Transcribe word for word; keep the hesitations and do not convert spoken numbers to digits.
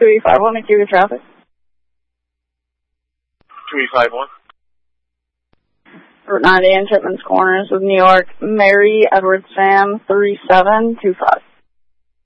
two eight five one, acute traffic. two eight five one. Route ninety in Chipman's Corners with New York. Mary Edward Sam three seven two five.